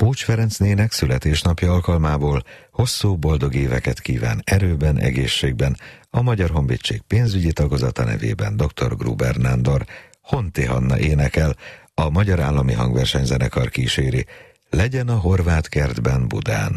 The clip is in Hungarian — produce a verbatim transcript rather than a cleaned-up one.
Pócs Ferenc nének születésnapja alkalmából hosszú boldog éveket kíván erőben, egészségben a Magyar Honvédség pénzügyi tagozata nevében dr. Gruber Nándor. Honti Hanna énekel, a Magyar Állami Hangversenyzenekar kíséri. Legyen a horvát kertben Budán.